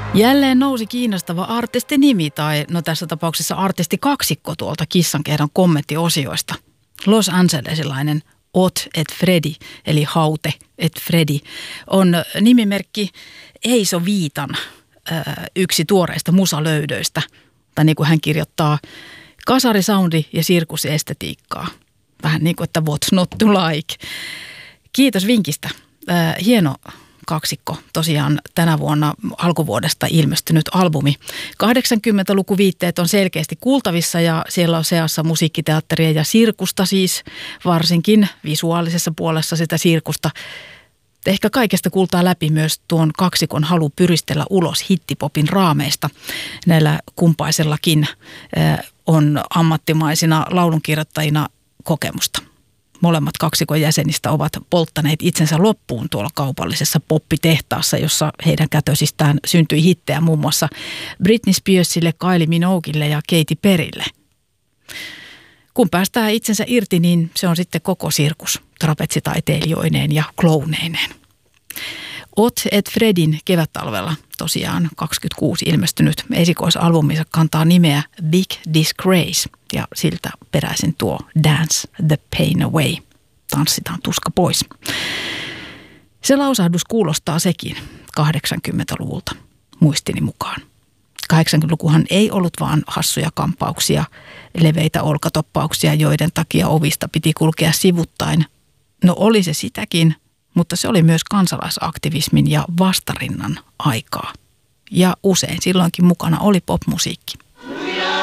Jälleen nousi kiinnostava artistinimi tai no tässä tapauksessa artistikaksikko tuolta Kissankehdan kommenttiosioista. Los Angelesilainen Ot et Freddy eli Haute et Freddy on nimimerkki Eiso Viitan yksi tuoreista musalöydöistä. Tai niin kuin hän kirjoittaa, kasarisoundi ja sirkusestetiikkaa. Vähän niin kuin, että what's not to like. Kiitos vinkistä. Hieno kaksikko. Tosiaan tänä vuonna alkuvuodesta ilmestynyt albumi. 80-lukuviitteet on selkeästi kuultavissa ja siellä on seassa musiikkiteatteria ja sirkusta siis, varsinkin visuaalisessa puolessa sitä sirkusta. Ehkä kaikesta kuultaa läpi myös tuon kaksikon halu pyristellä ulos hittipopin raameista. Näillä kumpaisellakin on ammattimaisina laulunkirjoittajina kokemusta. Molemmat kaksikon jäsenistä ovat polttaneet itsensä loppuun tuolla kaupallisessa poppitehtaassa, jossa heidän kätösistään syntyi hittejä muun muassa Britney Spearsille, Kylie Minoguelle ja Katy Perrylle. Kun päästään itsensä irti, niin se on sitten koko sirkus trapetsitaiteilijoineen ja klouneineen. Ot et Fredin kevättalvella tosiaan 26 ilmestynyt esikoisalbuminsa kantaa nimeä Big Disgrace ja siltä peräisin tuo Dance the Pain Away. Tanssitaan tuska pois. Se lausahdus kuulostaa sekin 80-luvulta muistini mukaan. 80-lukuhan ei ollut vaan hassuja kampauksia, leveitä olkatoppauksia, joiden takia ovista piti kulkea sivuttain. No oli se sitäkin, mutta se oli myös kansalaisaktivismin ja vastarinnan aikaa. Ja usein silloinkin mukana oli popmusiikki.